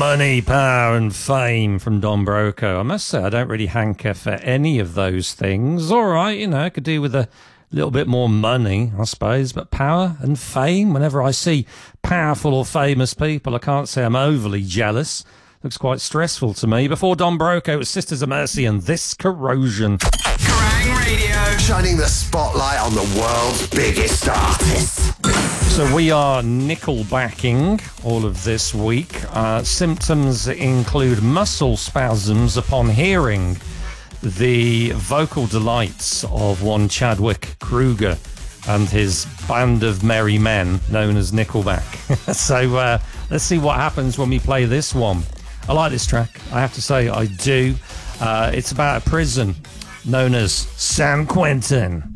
Money, power and fame from Don Broco. I must say, I don't really hanker for any of those things. All right, I could do with a little bit more money, I suppose, but power and fame, whenever I see powerful or famous people, I can't say I'm overly jealous. Looks quite stressful to me. Before Don Broco, it was Sisters of Mercy and This Corrosion. Kerrang Radio, shining the spotlight on the world's biggest artists. So we are nickelbacking all of this week. Symptoms include muscle spasms upon hearing the vocal delights of one Chadwick Kruger and his band of merry men known as Nickelback. So let's see what happens when we play this one. I like this track, I have to say I do. It's about a prison known as San Quentin.